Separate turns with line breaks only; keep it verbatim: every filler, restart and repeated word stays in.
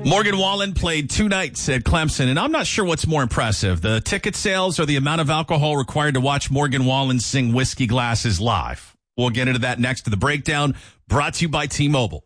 Morgan Wallen played two nights at Clemson, and I'm not sure what's more impressive, the ticket sales or the amount of alcohol required to watch Morgan Wallen sing Whiskey Glasses live. We'll get into that next to the breakdown, brought to you by T-Mobile.